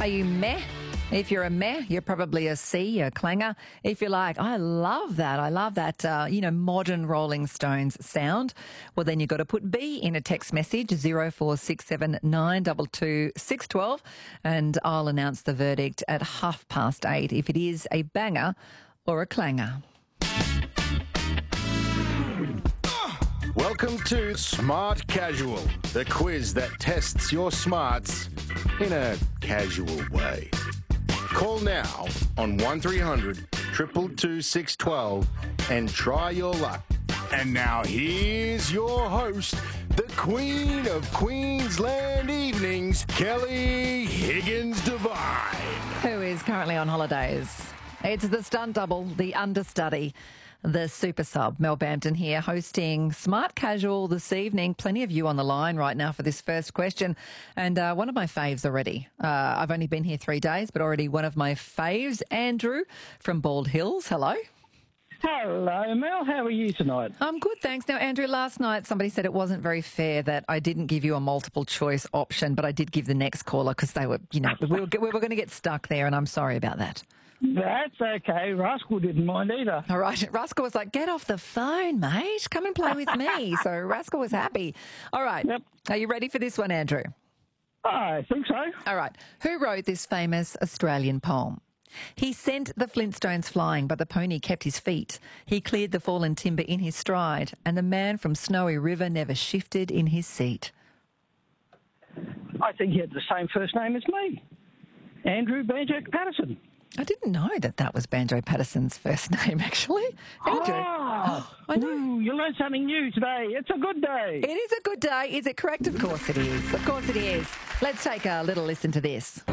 Are you meh? If you're a meh, you're probably a C, a clanger. If you're like, I love that, modern Rolling Stones sound, well, then you've got to put B in a text message, 0467 922 612, and I'll announce the verdict at 8:30 if it is a banger or a clanger. Welcome to Smart Casual, the quiz that tests your smarts in a casual way. Call now on 1300 222 612 and try your luck. And now here's your host, the Queen of Queensland Evenings, Kelly Higgins Devine. Who is currently on holidays. It's the stunt double, the understudy, the super sub, Mel Bampton here, hosting Smart Casual this evening. Plenty of you on the line right now for this first question. And one of my faves already. I've only been here 3 days, but already one of my faves, Andrew from Bald Hills. Hello. Hello, Mel. How are you tonight? I'm good, thanks. Now, Andrew, last night somebody said it wasn't very fair that I didn't give you a multiple choice option, but I did give the next caller because they were, we were going to get stuck there, and I'm sorry about that. That's okay. Rascal didn't mind either. All right. Rascal was like, get off the phone, mate. Come and play with me. So Rascal was happy. All right. Yep. Are you ready for this one, Andrew? I think so. All right. Who wrote this famous Australian poem? He sent the Flintstones flying, but the pony kept his feet. He cleared the fallen timber in his stride, and the man from Snowy River never shifted in his seat. I think he had the same first name as me. Andrew Banjo Patterson. I didn't know that was Banjo Patterson's first name, actually. Andrew. Oh, I know. Ooh, you learned something new today. It's a good day. It is a good day. Is it correct? Of course it is. Of course it is. Let's take a little listen to this.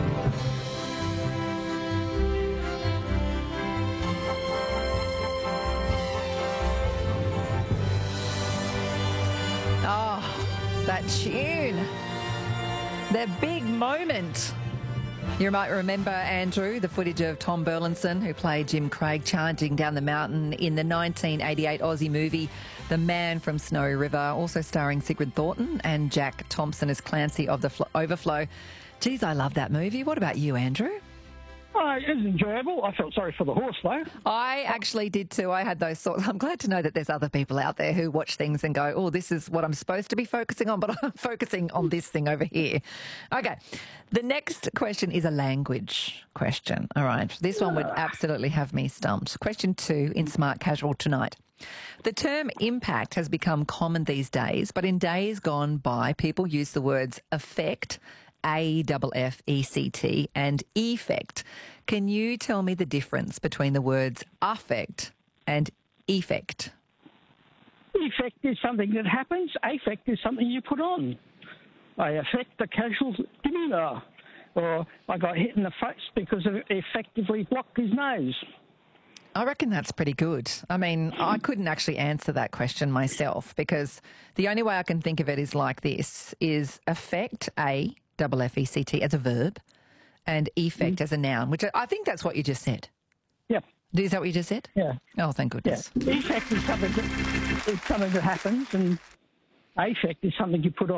Oh, that tune. The big moment. You might remember, Andrew, the footage of Tom Burlinson, who played Jim Craig, charging down the mountain in the 1988 Aussie movie The Man from Snowy River, also starring Sigrid Thornton and Jack Thompson as Clancy of the Overflow. Geez, I love that movie. What about you, Andrew? It was enjoyable. I felt sorry for the horse, though. I actually did too. I had those sorts. I'm glad to know that there's other people out there who watch things and go, oh, this is what I'm supposed to be focusing on, but I'm focusing on this thing over here. Okay. The next question is a language question. All right. This one would absolutely have me stumped. Question 2 in Smart Casual tonight. The term impact has become common these days, but in days gone by, people use the words affect, AFFECT, and effect. Can you tell me the difference between the words affect and effect? Effect is something that happens. Affect is something you put on. I affect the casual demeanour. Or I got hit in the face because it effectively blocked his nose. I reckon that's pretty good. I mean, I couldn't actually answer that question myself because the only way I can think of it is like this, is affect, AFFECT, as a verb, and effect as a noun, which I think that's what you just said. Yep. Is that what you just said? Yeah. Oh, thank goodness. Yeah. Effect is something that happens, and affect is something you put on.